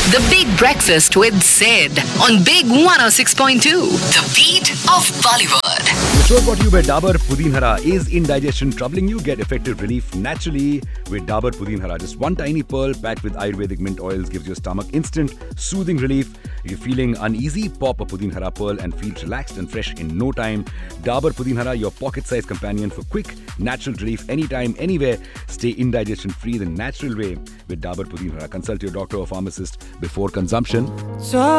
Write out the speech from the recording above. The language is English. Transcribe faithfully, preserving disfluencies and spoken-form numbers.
The Big Breakfast with Sid on Big one oh six point two. The beat of Bollywood. The show brought to you by Dabur Pudin Hara. Is indigestion troubling you? Get effective relief naturally with Dabur Pudin Hara. Just one tiny pearl packed with Ayurvedic mint oils gives your stomach instant soothing relief. If you're feeling uneasy, pop a Pudin Hara pearl and feel relaxed and fresh in no time. Dabur Pudin Hara, your pocket-sized companion for quick, natural relief anytime, anywhere. Stay indigestion-free the natural way with Dabur Pudin Hara. Consult your doctor or pharmacist before consumption. So